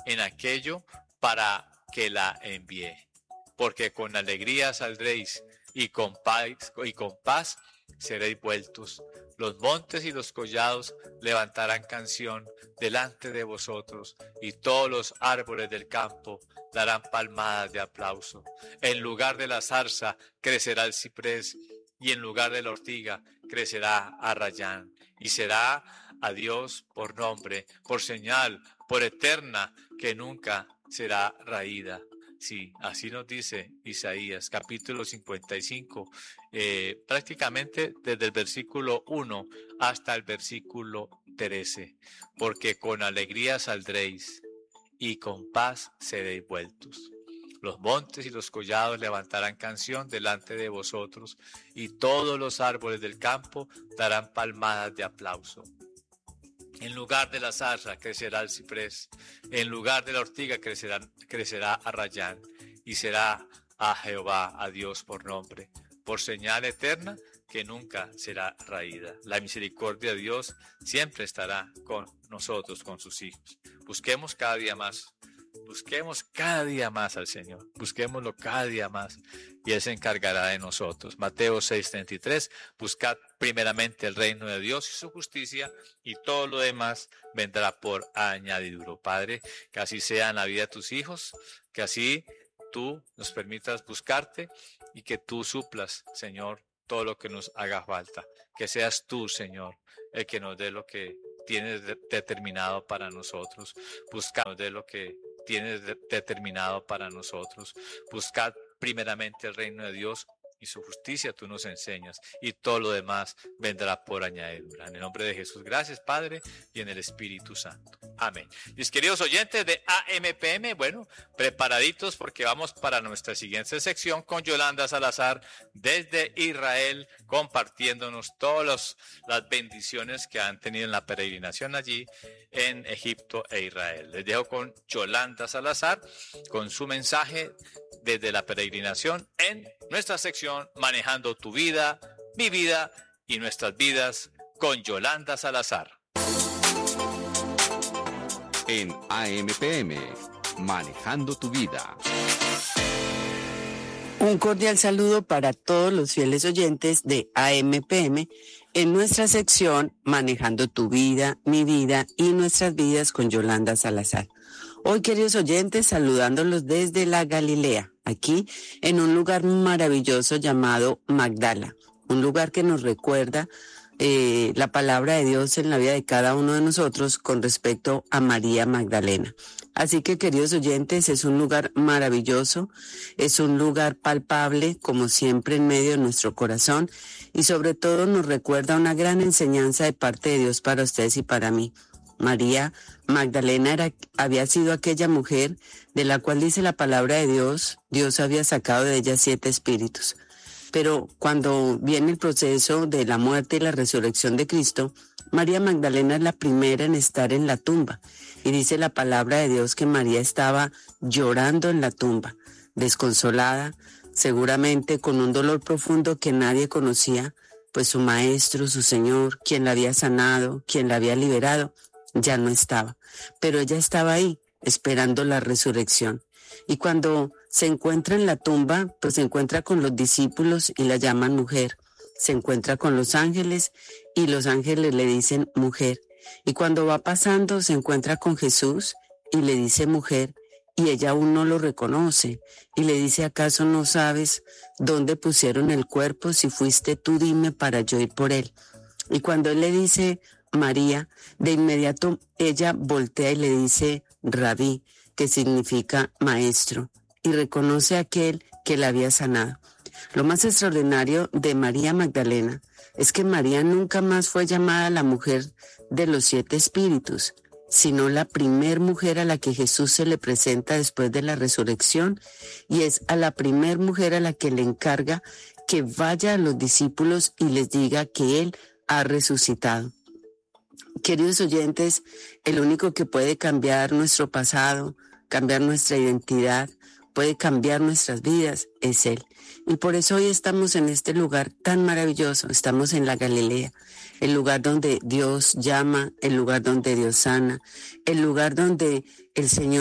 en aquello para que la envíe. Porque con alegría saldréis y con paz seréis vueltos. Los montes y los collados levantarán canción delante de vosotros, y todos los árboles del campo darán palmadas de aplauso. En lugar de la zarza crecerá el ciprés, y en lugar de la ortiga crecerá arrayán, y será a Dios por nombre, por señal, por eterna, que nunca será raída. Sí, así nos dice Isaías, capítulo 55, prácticamente desde el versículo 1 hasta el versículo 13. Porque con alegría saldréis y con paz seréis vueltos. Los montes y los collados levantarán canción delante de vosotros, y todos los árboles del campo darán palmadas de aplauso. En lugar de la zarza crecerá el ciprés, en lugar de la ortiga crecerá arrayán, y será a Jehová, a Dios por nombre, por señal eterna que nunca será raída. La misericordia de Dios siempre estará con nosotros, con sus hijos. Busquemos cada día más al Señor, busquémoslo cada día más, y Él se encargará de nosotros. Mateo 6:33, buscad primeramente el reino de Dios y su justicia, y todo lo demás vendrá por añadidura. Padre, que así sea en la vida de tus hijos, que así tú nos permitas buscarte, y que tú suplas, Señor, todo lo que nos haga falta. Que seas tú, Señor, el que nos dé lo que tienes determinado para nosotros. Buscamos de lo que tienes determinado para nosotros. Buscad primeramente el reino de Dios y su justicia, tú nos enseñas, y todo lo demás vendrá por añadidura. En el nombre de Jesús, gracias, Padre, y en el Espíritu Santo. Amén. Mis queridos oyentes de AMPM, bueno, preparaditos porque vamos para nuestra siguiente sección con Yolanda Salazar desde Israel, compartiéndonos todas las bendiciones que han tenido en la peregrinación allí en Egipto e Israel. Les dejo con Yolanda Salazar con su mensaje desde la peregrinación en nuestra sección Manejando tu vida, mi vida y nuestras vidas con Yolanda Salazar. En AMPM, Manejando tu vida. Un cordial saludo para todos los fieles oyentes de AMPM en nuestra sección Manejando tu vida, mi vida y nuestras vidas con Yolanda Salazar. Hoy, queridos oyentes, saludándolos desde la Galilea, aquí en un lugar maravilloso llamado Magdala, un lugar que nos recuerda la palabra de Dios en la vida de cada uno de nosotros con respecto a María Magdalena. Así que, queridos oyentes, es un lugar maravilloso, es un lugar palpable, como siempre, en medio de nuestro corazón, y sobre todo nos recuerda una gran enseñanza de parte de Dios para ustedes y para mí. María Magdalena había sido aquella mujer de la cual dice la palabra de Dios, Dios había sacado de ella 7 espíritus. Pero cuando viene el proceso de la muerte y la resurrección de Cristo, María Magdalena es la primera en estar en la tumba. Y dice la palabra de Dios que María estaba llorando en la tumba, desconsolada, seguramente con un dolor profundo que nadie conocía, pues su maestro, su Señor, quien la había sanado, quien la había liberado, ya no estaba. Pero ella estaba ahí, esperando la resurrección. Y cuando se encuentra en la tumba, pues se encuentra con los discípulos y la llaman mujer. Se encuentra con los ángeles y los ángeles le dicen mujer. Y cuando va pasando se encuentra con Jesús y le dice mujer, y ella aún no lo reconoce. Y le dice, ¿acaso no sabes dónde pusieron el cuerpo? Si fuiste tú, dime para yo ir por él. Y cuando él le dice María, de inmediato ella voltea y le dice Rabí, que significa maestro, y reconoce a aquel que la había sanado. Lo más extraordinario de María Magdalena es que María nunca más fue llamada la mujer de los 7 espíritus, sino la primer mujer a la que Jesús se le presenta después de la resurrección, y es a la primer mujer a la que le encarga que vaya a los discípulos y les diga que Él ha resucitado. Queridos oyentes, el único que puede cambiar nuestro pasado, cambiar nuestra identidad, puede cambiar nuestras vidas, es Él. Y por eso hoy estamos en este lugar tan maravilloso, estamos en la Galilea, el lugar donde Dios llama, el lugar donde Dios sana, el lugar donde el Señor